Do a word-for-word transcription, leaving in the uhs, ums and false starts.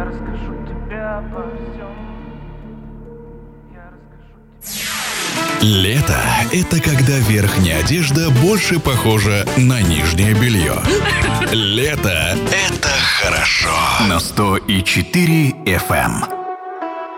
расскажу тебе обо всем. Лето – это когда верхняя одежда больше похожа на нижнее белье. Лето – это хорошо. На сто и четыре эф эм.